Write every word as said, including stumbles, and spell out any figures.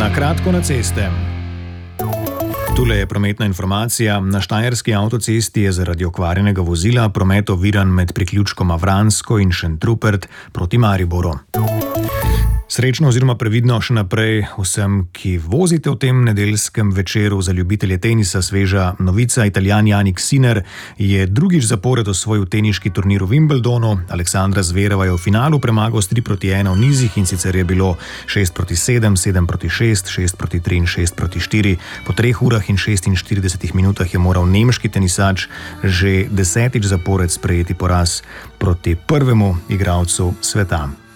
Na kratko na ceste. Tule je prometna informacija. Na štajerski avtocesti je zaradi okvarjenega vozila promet oviran med priključkoma Vransko in Šentrupert proti Mariboru. Srečno oziroma previdno še naprej vsem, ki vozite v tem nedeljskem večeru. Za ljubitelje tenisa sveža novica. Italijan Jannik Sinner je drugič zapored osvojil teniški turnir v Wimbledonu. Aleksandra Zvereva je v finalu premagal s tri proti ena v nizih, in sicer je bilo šest proti sedem, sedem proti šest, šest proti tri in šest proti štiri. Po treh urah in šestinštiridesetih minutah je moral nemški tenisač že desetič zapored sprejeti poraz proti prvemu igralcu sveta.